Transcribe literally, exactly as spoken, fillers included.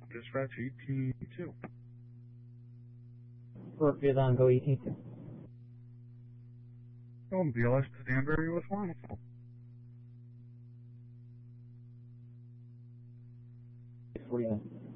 Dispatch eighteen two. Fort Vietnam, go eighteen two. Oh, B L S to Danbury was wonderful. forty-nine.